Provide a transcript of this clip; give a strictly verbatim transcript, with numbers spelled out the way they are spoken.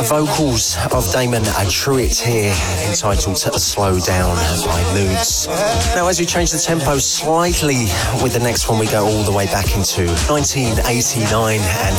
Vocals of Damon Truitt here, entitled Slow Down by Moods. Now, as we change the tempo slightly with the next one, we go all the way back into nineteen eighty-nine and